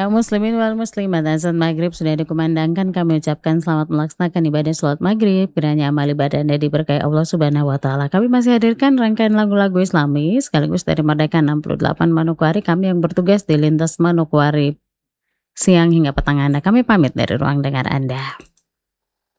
Kaum muslimin wal muslimat, azan maghrib sudah dikumandangkan, kami ucapkan selamat melaksanakan ibadah sholat maghrib. Kiranya amal ibadah Anda diberkahi Allah Subhanahu wa Ta'ala. Kami masih hadirkan rangkaian lagu-lagu Islami sekaligus dari Merdeka 68 Manokwari, kami yang bertugas di lintas Manokwari siang hingga petang Anda. Kami pamit dari ruang dengar Anda.